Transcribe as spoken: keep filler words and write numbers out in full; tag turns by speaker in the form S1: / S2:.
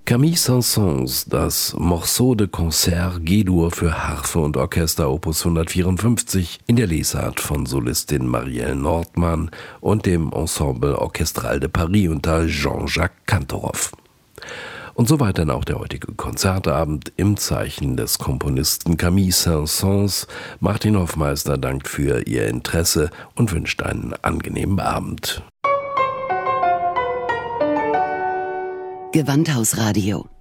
S1: Camille Saint-Saëns, das Morceau de Concert G-Dur für Harfe und Orchester Opus hundertvierundfünfzig in der Lesart von Solistin Marielle Nordmann und dem Ensemble Orchestral de Paris unter Jean-Jacques Kantorov. Und soweit dann auch der heutige Konzertabend im Zeichen des Komponisten Camille Saint-Saëns. Martin Hoffmeister dankt für Ihr Interesse und wünscht einen angenehmen Abend.
S2: Gewandhausradio